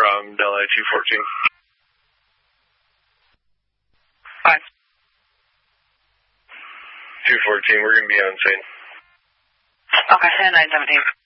from Delhi 214. 5. 214, we're going to be on scene. Okay, 917.